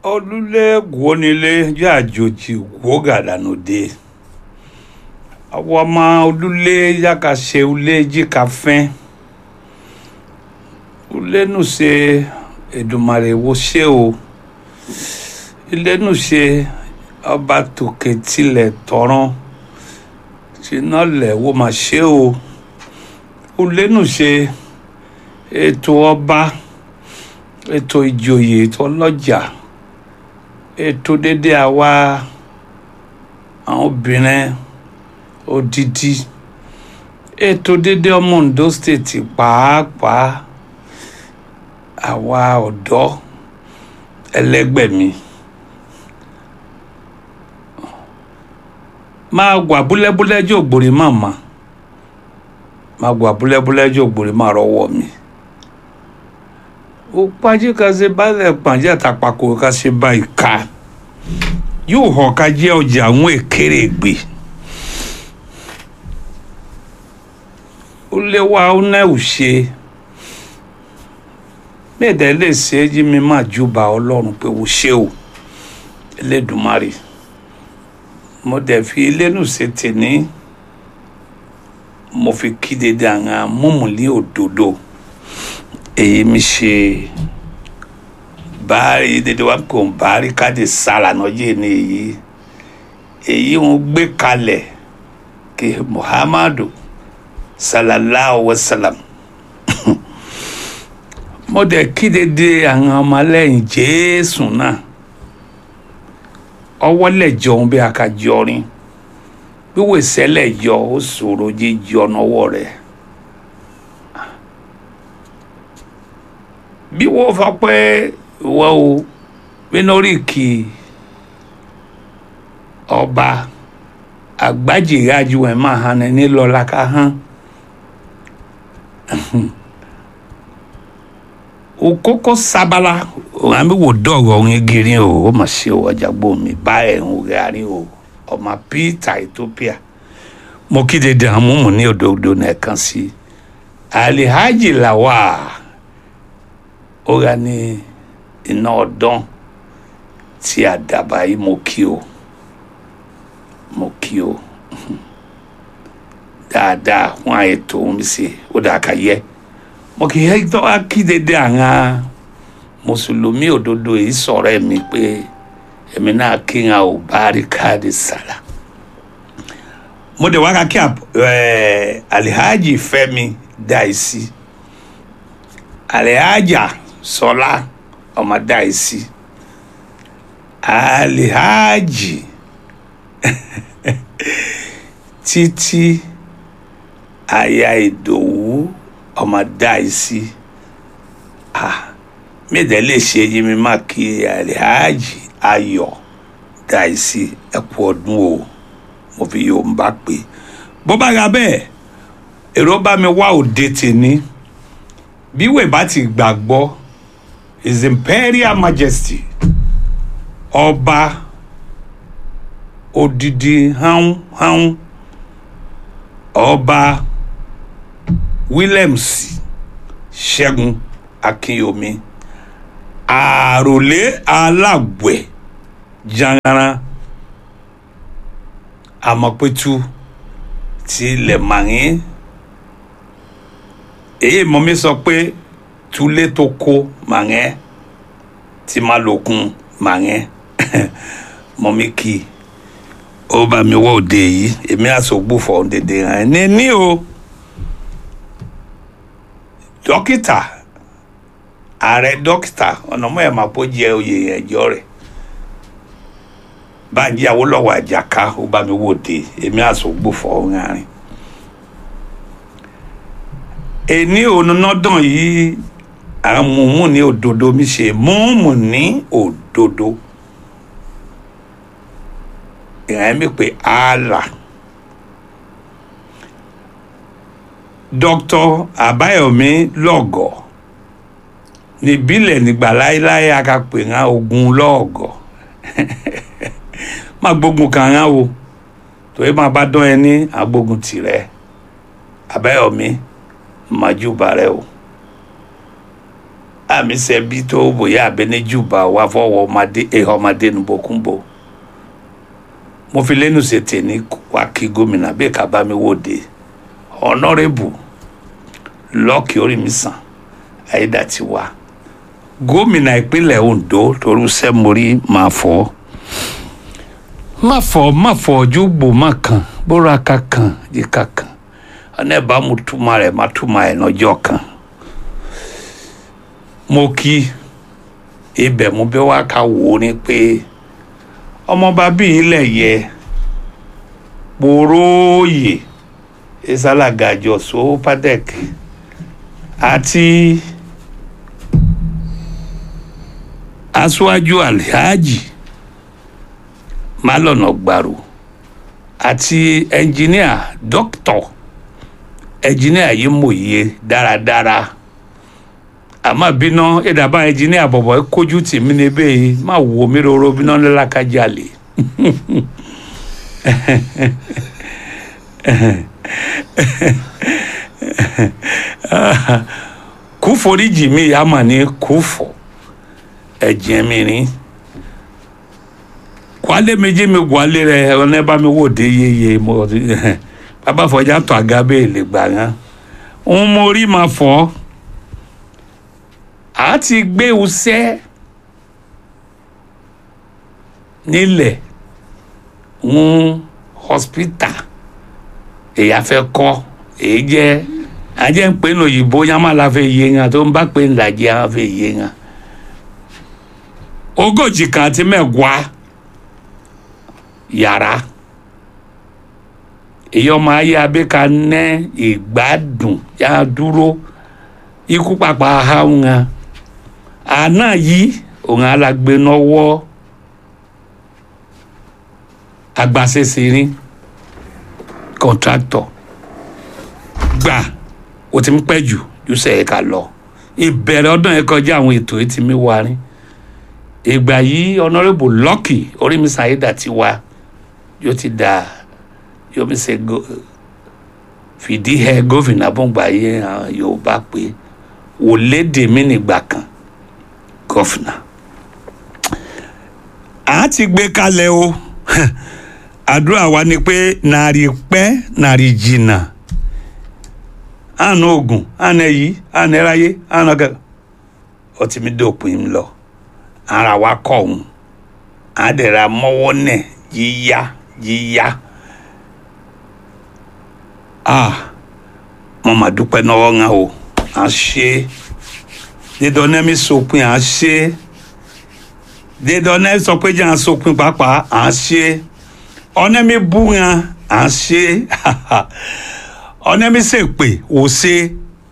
Olule gwonile jajoji gwogada node. Awama olule yaka se ule jika fen. Ule nu se Èdùmàrè wo se o. Ile nu se ọba tòkè tilẹ̀ tọ̀run. Tina le wo ma se o. Ule nu se ètò ọba, ètò ìjòyè, ètò ọlọ́jà, ètò dédé àwa àwọn obìnrin odidi, ètò dédé ọmọ Ondo State pàápàá àwa ọ̀dọ́ ẹlẹgbẹ́ mi. Máa gbà búlẹ́búlẹ́ jò gbòrè màmá. Máa gbà búlẹ́búlẹ́ jò gbòrè má rọwọ́ mi. O pàjẹ́ ká ṣe bálẹ̀ pàjẹ́ àtàpàkò ká ṣe bá ìka. Yóò hàn ká jẹ́ ọjà àwọn èkéré gbé. Ó lé wa ó náà ò ṣe. Mẹ́ẹ̀dẹ̀ lè ṣe é jí mi máa júbà Ọlọ́run pé ó ṣe o. Elédùmarè. Mo dẹ̀ fi ilé nù ṣe tèní. Mo fi kí dédé àwọn múmùlí òdodo. Èyí mi ṣe báàrí dédé wa kò báàrí káde sára náà yé ní èyí wọn gbé kalẹ̀ kí Muhammadu sallallahu alaihi wasallam. Mo dẹ̀ kí dédé àwọn ọmọlẹ́yìn Jésù náà. Ọwọ́ lẹ̀ jọun bí akajọrin. Bí wèsẹ́lẹ̀ yọ ó ṣòro jíjọ ọ̀nàwọ́ rẹ̀. Bí wọ́n fọ pé wọ́n o mínórìkì ọba àgbájìrájú ẹ̀ máa hàn ní lọ́la ká hàn. Okoko sabala àmì wò dọ̀rọ̀ ọ̀rin gírí o ó mà ṣe o ọjàgbó mi bá ẹ̀hún rárí o ọmọ Peter Ethiopia. Mo kí dédé àwọn múmu ní òdòdó nìkan sí Alhaji Lawal. Ó ra ní iná ọdún tí Àdàbà yìí mo kí o dáadáa fún àyètò omi sí ó dà ká yẹ. Mo kì í tọ́ wá kí dédé àwọn mùsùlùmí òdodo yìí sọ̀rọ̀ ẹ̀mí pé èmi náà kí n ò bá rí káàdì sàlà. Mo dẹ̀ wá ká kí Alhaji Fẹ́mi Dáìsí, Alhaja Sọlá ọmọ Dáìsí, Alhaji Títí aya Ìdòwú ọmọ Dáìsí. Mẹ́ẹ̀dẹ̀ lè ṣe yí mi má kí Alhaji Ayọ̀ Dáìsí ẹ kú ọdún o. Mo fi Yorùbá pé bó bá ra bẹ́ẹ̀ èrò bá mi wá òde tèní. Bí wèé bá ti gbàgbọ́ His Imperial Majesty ọba odidi hán ọba Williams Ṣẹ́gun Akínyọ̀mí àròlé alágbẹ̀ janran Àmọ̀pẹ̀tù ti ilẹ̀ màrín. Èyí mọ̀ mi sọ pé tulé tó kó màrín tí má lókun màrín. Mọ̀ mi kì í ó bá mi wọ́ òde yìí èmi àsògbùfọ̀ dédé rán ní o. Dókítà ààrẹ dókítà ọ̀nà mọ́ ẹ̀ máa pọ̀ jẹ́ oyè ẹ̀jọ́ rẹ̀ Bánjí Awólọ́wọ̀ Àjàká ó bá mi wò dé èmi àsògbùfọ̀ rìn. Èní onínádàn yìí àwọn mùmú ní òdodo mi ṣe mùmú ní òdodo. Ìrìn mi pé ààlà Dr. Àbáyọ̀mí Lọ́gọ̀ níbílẹ̀ nígbà láéláé akapè ńlá ogun lọ́ọ̀gọ̀. Má gbógun kan rán o torí máa bá dán ẹ ní agbógun tirẹ̀. Àbáyọ̀mí májúbà rẹ o. àmì sẹ́bi tó bóyá abẹ́nẹ́jùbà wà fọwọ́ ọmọdé nùbọ̀kúnbọ̀ mo fi lẹ́nu ṣètè ní wá kí gómìnà bẹ́ẹ̀ ká bá mi wòde Honorable Lucky Orímisàn Ayédàtiwa gómìnà ìpínlẹ̀ Ondo torúṣẹ́ mórí máa fọ́ ojúgbò má kan bóra ká kan yíká kan ọ̀nà ẹ̀bá mo túmọ̀ rẹ̀ má túmọ̀ ẹ̀ lọ́jọ́ kan mo kí ibẹ̀ mo bẹ́ wá ká wò ó ní pé ọmọọba bíi ilẹ̀ yẹ Poróyè Ìsálàgàjọ Sópàdẹ́k àti aṣáájú Alhaji Malọ̀nà Gbàrò àti ẹnjìníà dókítọ̀ ẹnjìníà yìí mòye dáradára àmọ́ bínú ìdàbà ẹnjìníà bọ̀bọ̀ kójú tì mí níbẹ̀ yìí má wo mi roro bínú ńlákájàlè kúforíjì mi yà mà ní kúfọ̀ ẹ̀jẹ̀ mi ní kwalé méjì mi gwalé rẹ ọ̀nà bá mi wò dé yeye mo bàbá fọjá tó àgábé lè gbà yẹn òun mo rí máa fọ́ a ti gbé usẹ́ nílẹ̀ ń hospital èyí afẹ́ kọ́ èyí jẹ́ ajẹ́ ń pè ní òyìnbó yàmá la fẹ́ yé ŋa tó ń bá pè ní làjẹ́ àwọn fẹ́ yé ŋa ogójì kan àti mẹ́wàá yàrá èyí ọmọ ayé abẹ́ka ní ìgbádùn yà dúró ikú pàpà ahọ́n ŋa àná yìí òun alágbèénọwọ́ agbásẹ́sẹ́rin contractor gbà ó ti ń pẹ́ jù jùsẹ̀ ẹ̀ka lọ ìbẹ̀rẹ̀ ọdún yẹn kọjá àwọn ètò yìí ti mí wá rí ìgbà yìí Honorable Lucky Orímisàn Ayédàtiwa yóò ti dà yóò mi ṣe fìdí ẹ gómìnà bọ́ngbà yẹn Yorùbá pé wò lédè mí nígbà kan gọ́fìnà a ti gbé kalẹ̀ o àdúrà wa ni pé nàrí pẹ́ nàrí jìnnà àna ogun àna èyí àna ẹráyé àna gẹ ọtí mi dópin lọ ara wa kọ òun àdẹ̀rà mọ́wọ́ nẹ̀ yíyá mo mà dúpẹ́ náwó ńà o à ṣe dídọ́nẹ́ mi sopin à ṣe dídọ́nẹ́ sọ pé jẹ́ à sopin pàápàá à ṣe ọ̀nẹ́ mi bú ńà à ṣe ọ̀nẹ́ mi ṣèpè ò ṣe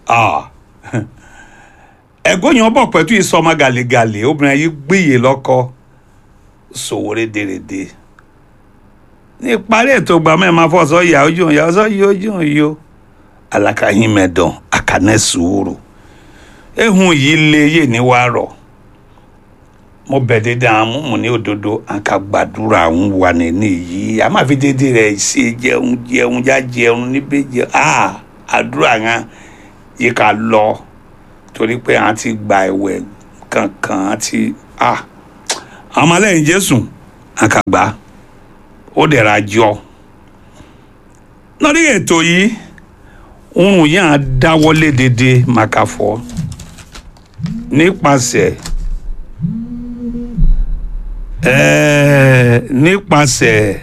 ẹ̀gbọ́n yẹn bọ̀ pẹ̀tù ìsọmọ gàlégàlé obìnrin yìí gbìyè lọ́kọ sòwò rédèrèdè ní ìparí ètò ìgbà mẹ́ẹ̀ máa fọ́ sọ ìyá ojú ìyá ọsọ yìí ojú yìí o alakahin mẹ́dàn àkànẹ́ sùúrù ehun yìí lé yé ní wàá rọ̀ mo bẹ̀ dédé àwọn múmu ní òdodo àǹkà gbàdúrà àwọn wà nínú yìí a máa fi dédé rẹ̀ ṣe jẹun já jẹun níbẹ̀ jẹ àdúrà yẹn yìí ká lọ torí pé à ń ti gba ẹ̀wẹ̀ kankan àti àwọn ọmọlẹ́yìn Jésù àǹkà gbà ó dẹ̀ra jọ lórí ètò yìí oorun yìí à ń dáwọ́lé dédé màkàfọ́ nípasẹ̀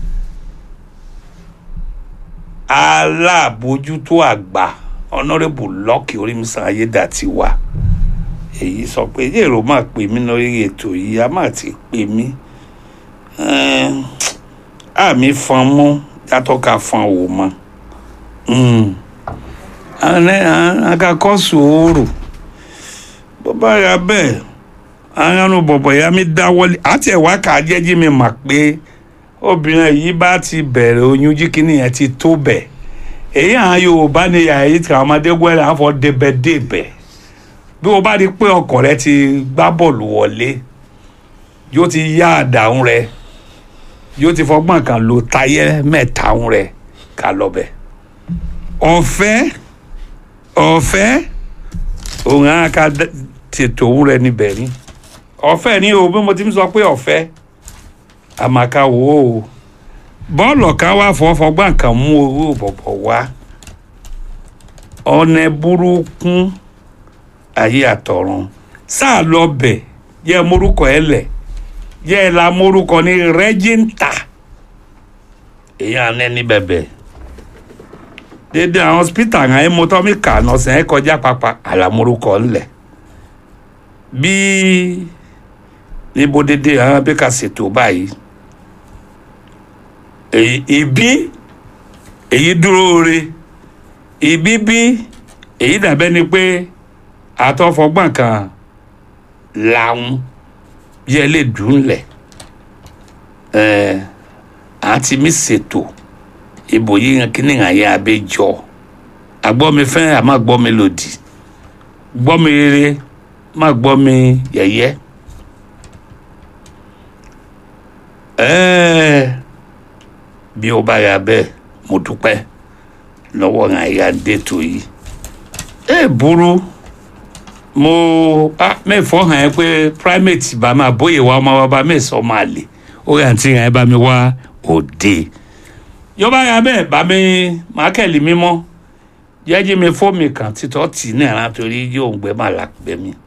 alábòójútó àgbà Honorable Lucky Orímisàn Ayédàtiwa èyí sọ pé èrò máa pè mí lórí ètò yìí a máa ti pè mí àmì fan mú yàtọ̀ ká fan wò mọ́ akakọ́ sùúrù bó bá yà bẹ́ẹ̀ àwọn bọ̀bọ̀ ya mi dáwọ́lé àti ẹ̀wá kà á jẹ́jí mi mà pé obìnrin yìí bá ti bẹ̀rẹ̀ oyún jíkínní yẹn ti tó bẹ̀ èyí àwọn Yorùbá ní ìyá yìí tí àwọn ọmọdé gbọ́dọ̀ àfọ̀ débẹ̀débẹ̀ bí o bá rí pé ọkọ rẹ ti gbá bọ́ọ̀lù wọlé yóò ti yá àdáhùn rẹ yóò ti fọgbọ́n kan lo táyé mẹ́tàún rẹ ká lọ bẹ̀ ọ̀fẹ́ òun á ká tètò òun rẹ níbẹ̀ ni ọ̀fẹ́ ni o bí mo ti ń sọ pé ọ̀fẹ́ àmàkà wò ó bọ́ọ̀lù kan wá fọwọ́fọgbà kan mú owó bọ̀bọ̀ wá ọ̀nà burúkú ayé àtọ̀run sáà lọ bẹ̀ yẹ morúkọ ẹ lẹ̀ yẹ la morúkọ ní rẹ́gíńtà èèyàn ẹni bẹ̀bẹ̀ dédé àwọn hospital àwọn ẹmọtọ́mí kà nọ̀sẹ̀ ẹ kọjá pápá àlàmorúkọ ńlẹ̀ bí níbo dédé àwọn bí ká ṣètò báyìí ìbí èyí dúró re ìbí bí èyí dàbẹ́ ni pé àtọ́fọgbọ́n kan làwọn yẹ lè dùn lẹ̀ àti mi ṣètò ìbò yìí kí ni àyè abẹ́jọ́ àgbọ́ mi fẹ́ àmọ́ gbọ́ mi lòdì gbọ́ mi rere má gbọ́ mi yẹ̀yẹ́ bí o bá yà bẹ́ẹ̀ mo dúpẹ́ lọ́wọ́ àyà dètò yìí burú mo mẹ́fọ́ hàn ẹ́ pé primate bá máa bóyè wá ọmọ wa bá mẹ́sàn-án máa lè ó yà tí ẹ̀ bá mi wá òde yọba yà bẹ́ẹ̀ bá mi mákẹ́lì mímọ́ jẹ́jí mi fómi kan títọ́ tì ní ẹ̀rán torí yóò ń gbẹ́ màlá gbẹ́ mi